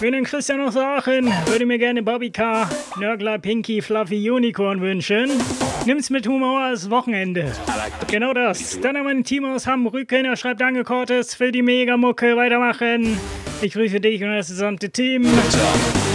Für den Christian aus Aachen würde mir gerne Bobby K., Nörgler, Pinky, Fluffy, Unicorn wünschen. Nimm's mit Humor als Wochenende. Genau das. Dann haben wir ein Team aus Hambrücken. Er schreibt, danke Cortes für die Megamucke. Weitermachen. Ich grüße dich und das gesamte Team.